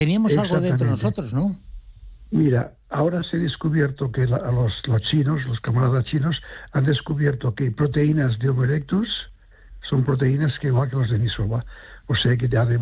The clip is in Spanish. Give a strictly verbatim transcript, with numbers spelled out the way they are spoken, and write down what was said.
Teníamos algo dentro nosotros, ¿no? Mira, ahora se ha descubierto que la, los, los chinos, los camaradas chinos, han descubierto que proteínas de Homo erectus son proteínas que igual que los de Denisova. O sea que además